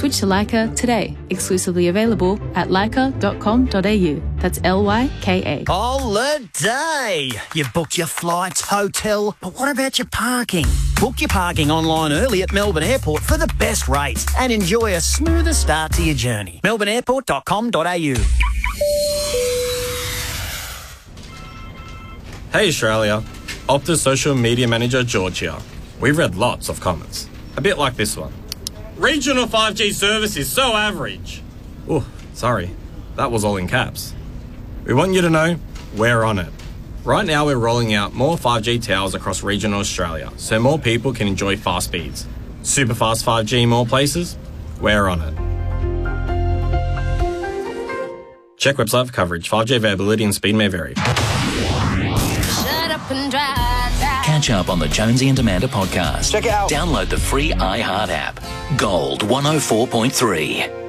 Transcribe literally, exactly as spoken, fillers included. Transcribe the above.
Switch to Lyca today. Exclusively available at lyca dot com dot a u. That's L Y K A. Holiday! You booked your flights, hotel, but what about your parking? Book your parking online early at Melbourne Airport for the best rates and enjoy a smoother start to your journey. melbourne airport dot com dot a u. Hey Australia, Optus Social Media Manager George here. We've read lots of comments, a bit like this one. Regional five G service is so average. Oh, sorry, that was all in caps. We want you to know we're on it. Right now we're rolling out more five G towers across regional Australia so more people can enjoy fast speeds. Super fast five G in more places? We're on it. Check website for coverage. five G availability and speed may vary. Shut up and drive, drive. Catch up on the Jonesy and Amanda podcast. Check it out. Download the free iHeart app. Gold one oh four point three.